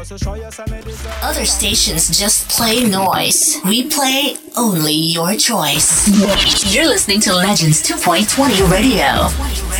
Other stations just play noise. We play only your choice. You're listening to Legends 2.20 Radio.